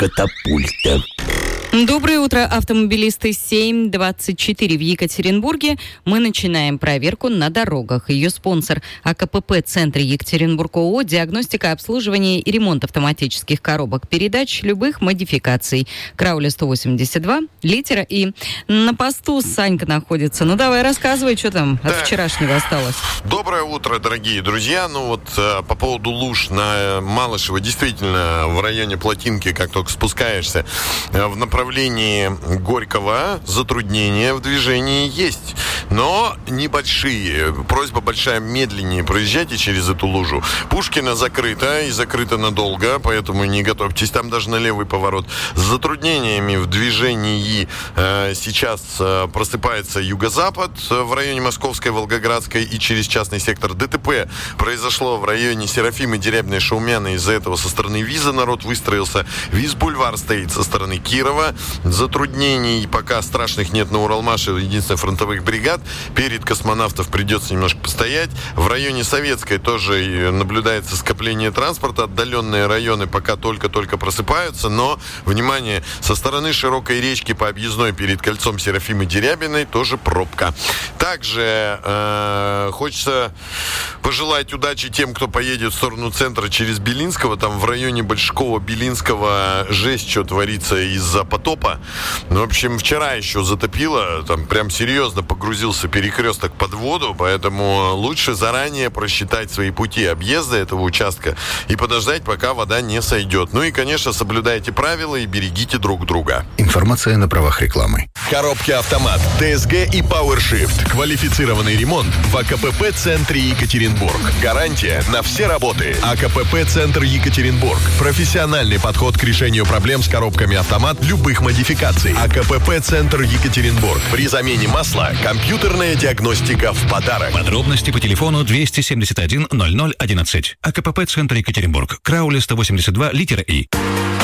катапульта. Доброе утро, автомобилисты. 7:24 в Екатеринбурге. Мы начинаем проверку на дорогах. Ее спонсор АКПП «Центр Екатеринбург» ООО, диагностика, обслуживание и ремонт автоматических коробок передач любых модификаций. Крауля 182, литера И. На посту Санька находится. Ну давай, рассказывай, что там от вчерашнего осталось. Доброе утро, дорогие друзья. По поводу луж на Малышево. Действительно, в районе Плотинки, как только спускаешься в направлении Горького, затруднения в движении есть, но небольшие. Просьба большая: медленнее проезжайте через эту лужу. Пушкина закрыта, и закрыта надолго, поэтому не готовьтесь там даже на левый поворот. С затруднениями в движении сейчас просыпается юго-запад в районе Московской, Волгоградской и через частный сектор. ДТП произошло в районе Серафимы, Дерябиной, Шаумяна. Из-за этого со стороны Виза народ выстроился. Виз-бульвар стоит со стороны Кирова. Затруднений пока страшных нет на Уралмаше, единственное, фронтовых бригад. Перед Космонавтов придется немножко постоять. В районе Советской тоже наблюдается скопление транспорта. Отдаленные районы пока только-только просыпаются, но, внимание, со стороны Широкой речки по объездной перед кольцом Серафимы Дерябиной тоже пробка. Также хочется пожелать удачи тем, кто поедет в сторону центра через Белинского. Там в районе Большакова-Белинского жесть, что творится из-за потопа. В общем, вчера еще затопило, там прям серьезно погрузился перекресток под воду, поэтому лучше заранее просчитать свои пути объезда этого участка и подождать, пока вода не сойдет. Ну и, конечно, соблюдайте правила и берегите друг друга. Информация на правах рекламы. Коробки «Автомат», ТСГ и PowerShift. Квалифицированный ремонт в АКПП «Центре Екатеринбург». Гарантия на все работы. АКПП «Центр Екатеринбург». Профессиональный подход к решению проблем с коробками «Автомат» любых модификаций. АКПП «Центр Екатеринбург». При замене масла компьютерная диагностика в подарок. Подробности по телефону 271 0011. АКПП «Центр Екатеринбург». Крауля 182, литера И.